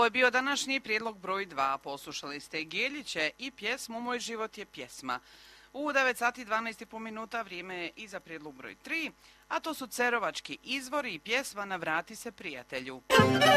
je bio današnji prijedlog broj 2. Poslušali ste Gjeljiće i pjesmu Moj život je pjesma. U 9 sati 12,5 minuta vrijeme je i za prijedlog broj 3, a to su Cerovački izvori i pjesma Navrati se prijatelju.